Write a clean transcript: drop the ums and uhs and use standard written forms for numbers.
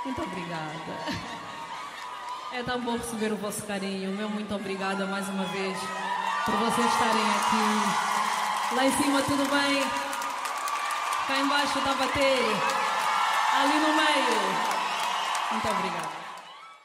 Muito obrigada. É tão bom receber o vosso carinho. Meu muito obrigada mais uma vez por vocês estarem aqui. Lá em cima tudo bem? Cá embaixo está a bater. Ali no meio. Muito obrigada.